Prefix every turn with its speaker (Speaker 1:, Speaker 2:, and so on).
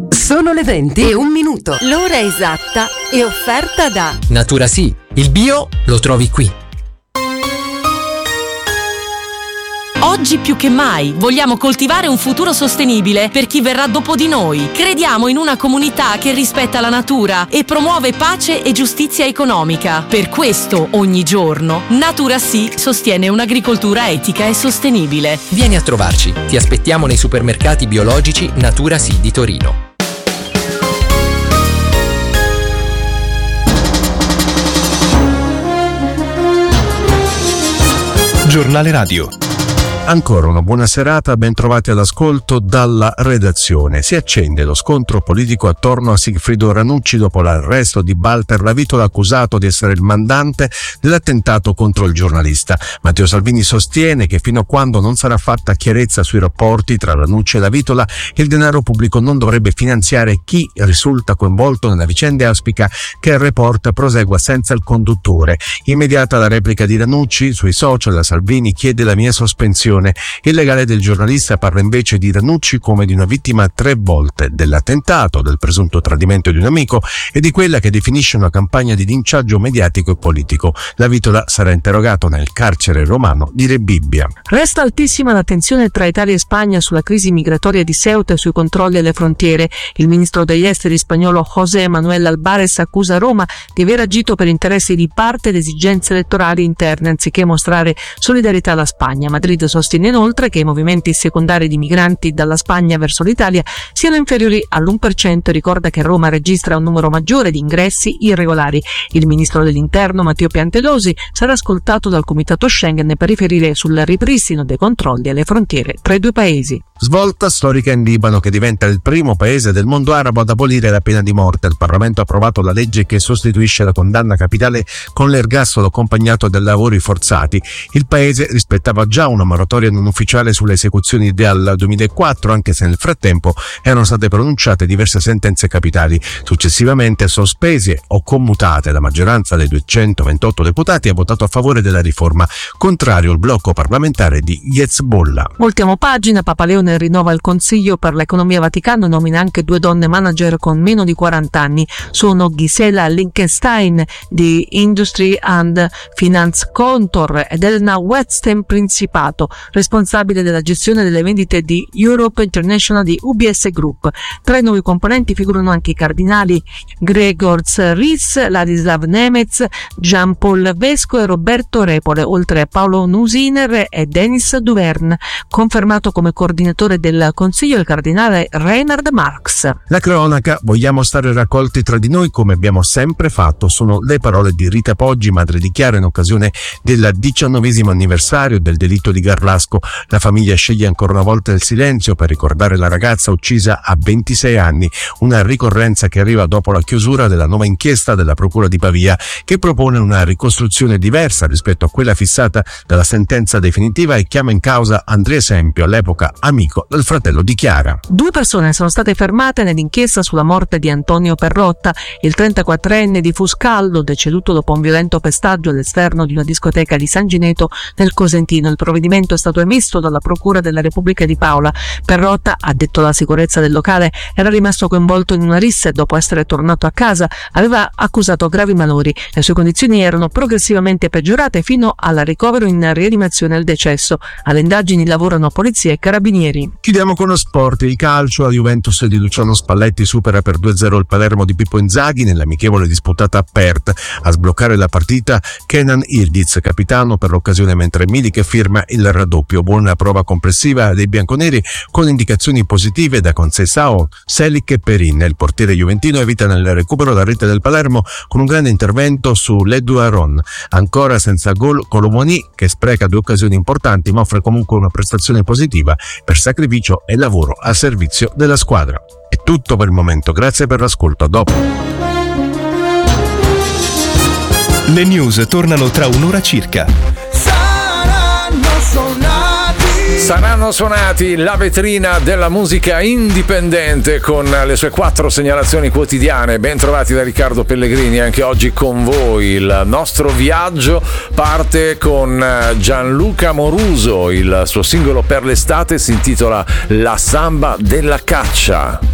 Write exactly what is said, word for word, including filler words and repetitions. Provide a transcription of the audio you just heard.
Speaker 1: Sono le venti e un minuto.
Speaker 2: L'ora esatta è offerta da
Speaker 3: Natura Sì, il bio lo trovi qui.
Speaker 4: Oggi più che mai vogliamo coltivare un futuro sostenibile per chi verrà dopo di noi. Crediamo in una comunità che rispetta la natura e promuove pace e giustizia economica. Per questo, ogni giorno, Natura Sì sostiene un'agricoltura etica e sostenibile.
Speaker 3: Vieni a trovarci. Ti aspettiamo nei supermercati biologici Natura Sì di Torino.
Speaker 5: Giornale Radio. Ancora una buona serata, ben trovati all'ascolto dalla redazione. Si accende lo scontro politico attorno a Sigfrido Ranucci dopo l'arresto di Walter Lavitola, accusato di essere il mandante dell'attentato contro il giornalista. Matteo Salvini sostiene che fino a quando non sarà fatta chiarezza sui rapporti tra Ranucci e Lavitola, il denaro pubblico non dovrebbe finanziare chi risulta coinvolto nella vicenda e auspica che il report prosegua senza il conduttore. Immediata la replica di Ranucci sui social, Salvini chiede la mia sospensione. Il legale del giornalista parla invece di Ranucci come di una vittima tre volte dell'attentato, del presunto tradimento di un amico e di quella che definisce una campagna di linciaggio mediatico e politico. Lavitola sarà interrogato nel carcere romano di Rebibbia.
Speaker 6: Resta altissima la tensione tra Italia e Spagna sulla crisi migratoria di Ceuta e sui controlli alle frontiere. Il ministro degli esteri spagnolo José Manuel Álvarez accusa Roma di aver agito per interessi di parte ed esigenze elettorali interne anziché mostrare solidarietà alla Spagna. Madrid sostiene inoltre che i movimenti secondari di migranti dalla Spagna verso l'Italia siano inferiori all'uno per cento e ricorda che Roma registra un numero maggiore di ingressi irregolari. Il ministro dell'Interno Matteo Piantedosi sarà ascoltato dal Comitato Schengen per riferire sul ripristino dei controlli alle frontiere tra i due paesi.
Speaker 5: Svolta storica in Libano, che diventa il primo paese del mondo arabo ad abolire la pena di morte. Il Parlamento ha approvato la legge che sostituisce la condanna capitale con l'ergastolo accompagnato da lavori forzati. Il paese rispettava già una moratoria non ufficiale sulle esecuzioni del duemilaquattro, anche se nel frattempo erano state pronunciate diverse sentenze capitali. Successivamente sospese o commutate, la maggioranza dei duecentoventotto deputati ha votato a favore della riforma, contrario il blocco parlamentare di Hezbollah.
Speaker 6: Voltiamo pagina. Papa Leone rinnova il Consiglio per l'Economia Vaticano e nomina anche due donne manager con meno di quaranta anni. Sono Gisela Lichtenstein di Industry and Finance Contor ed Elena Wetstein Principato, responsabile della gestione delle vendite di Europe International di U B S Group. Tra i nuovi componenti figurano anche i cardinali Gregors Ries, Ladislav Nemec, Jean-Paul Vesco e Roberto Repole, oltre a Paolo Nusiner e Denis Duvern. Confermato come coordinatore del Consiglio il cardinale Reinhard Marx.
Speaker 5: La cronaca: vogliamo stare raccolti tra di noi come abbiamo sempre fatto, sono le parole di Rita Poggi, madre di Chiara, in occasione del diciannovesimo anniversario del delitto di Garlasco. La famiglia sceglie ancora una volta il silenzio per ricordare la ragazza uccisa a ventisei anni, una ricorrenza che arriva dopo la chiusura della nuova inchiesta della Procura di Pavia, che propone una ricostruzione diversa rispetto a quella fissata dalla sentenza definitiva e chiama in causa Andrea Esempio, all'epoca amico del fratello di Chiara.
Speaker 6: Due persone sono state fermate nell'inchiesta sulla morte di Antonio Perrotta, il trentaquattrenne di Fuscaldo, deceduto dopo un violento pestaggio all'esterno di una discoteca di San Gineto nel Cosentino. Il provvedimento è stato emesso dalla Procura della Repubblica di Paola. Perrotta, ha detto la sicurezza del locale, era rimasto coinvolto in una rissa e dopo essere tornato a casa aveva accusato gravi malori. Le sue condizioni erano progressivamente peggiorate fino al ricovero in rianimazione e al decesso. Alle indagini lavorano polizia e carabinieri.
Speaker 5: Chiudiamo con lo sport. Il calcio: la Juventus di Luciano Spalletti supera per due a zero il Palermo di Pippo Inzaghi nell'amichevole disputata a Perth. A sbloccare la partita Kenan Yildiz, capitano per l'occasione, mentre Milik firma il raddoppio. Buona prova complessiva dei bianconeri con indicazioni positive da Conceição, Selic e Perin. Il portiere juventino evita nel recupero la rete del Palermo con un grande intervento su Ledouaron. Ancora senza gol Colomoni, che spreca due occasioni importanti ma offre comunque una prestazione positiva per sacrificio e lavoro a servizio della squadra. È tutto per il momento, grazie per l'ascolto, a dopo.
Speaker 7: Le news tornano tra un'ora circa.
Speaker 8: Saranno suonati. Saranno suonati, la vetrina della musica indipendente con le sue quattro segnalazioni quotidiane. Ben trovati da Riccardo Pellegrini, anche oggi con voi. Il nostro viaggio parte con Gianluca Moruso. Il suo singolo per l'estate si intitola La samba della caccia.